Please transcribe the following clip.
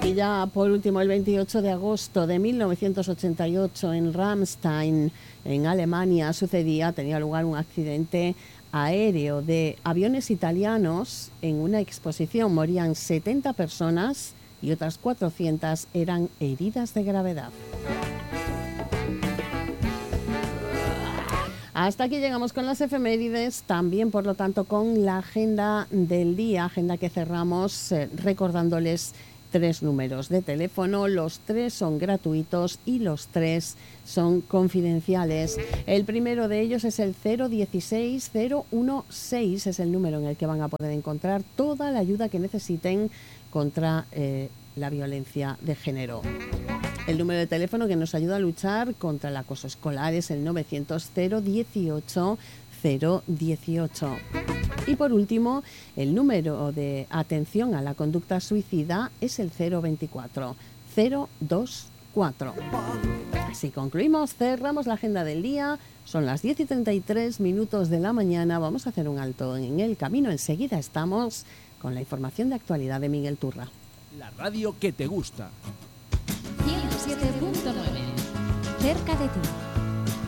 Y ya por último, el 28 de agosto de 1988 en Ramstein, en Alemania, tenía lugar un accidente aéreo de aviones italianos en una exposición. Morían 70 personas y otras 400 eran heridas de gravedad. Hasta aquí llegamos con las efemérides, también por lo tanto con la agenda del día, agenda que cerramos recordándoles 3 números de teléfono. Los 3 son gratuitos y los 3 son confidenciales. El primero de ellos es el 016016, es el número en el que van a poder encontrar toda la ayuda que necesiten contra la violencia de género. El número de teléfono que nos ayuda a luchar contra el acoso escolar es el 900 018 018. Y por último, el número de atención a la conducta suicida es el 024 024. Así concluimos, cerramos la agenda del día. Son las 10:33 de la mañana. Vamos a hacer un alto en el camino. Enseguida estamos con la información de actualidad de Miguel Turra. La radio que te gusta. 107.9. Cerca de ti.